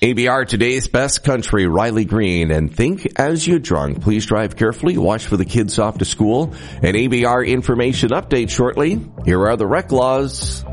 ABR Today's Best Country, Riley Green, and think as you drunk. Please drive carefully. Watch for the kids off to school. An ABR information update shortly. Here are the rec laws.